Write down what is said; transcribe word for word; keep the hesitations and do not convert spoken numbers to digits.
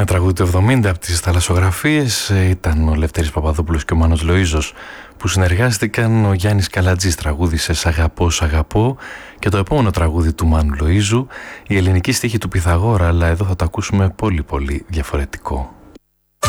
Ένα τραγούδι του εβδομήντα από τις θαλασσογραφίες ήταν ο Λευτέρης Παπαδόπουλος και ο Μάνος Λοΐζος που συνεργάστηκαν. Ο Γιάννης Καλατζής τραγούδισε «Σ' αγαπώ, σ' αγαπώ» και το επόμενο τραγούδι του Μάνου Λοΐζου η ελληνική στίχη του Πυθαγόρα, αλλά εδώ θα το ακούσουμε πολύ πολύ διαφορετικό.